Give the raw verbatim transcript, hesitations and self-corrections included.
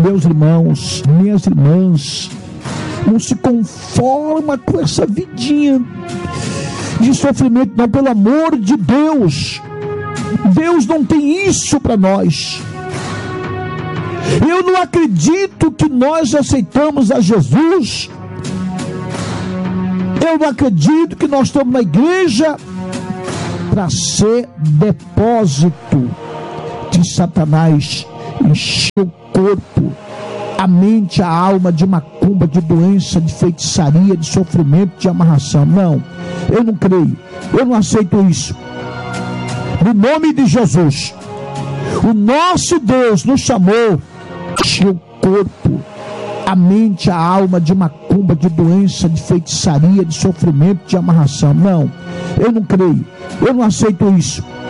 Meus irmãos, minhas irmãs, não se conforma com essa vidinha de sofrimento, não, pelo amor de Deus. Deus não tem isso para nós. Eu não acredito que nós aceitamos a Jesus. Eu não acredito que nós estamos na igreja para ser depósito de Satanás encher o corpo, a mente, a alma de macumba, de doença, de feitiçaria, de sofrimento, de amarração. Não, eu não creio, eu não aceito isso. No nome de Jesus, o nosso Deus nos chamou a encher o corpo, a mente, a alma de macumba, de doença, de feitiçaria, de sofrimento, de amarração. Não, eu não creio, eu não aceito isso.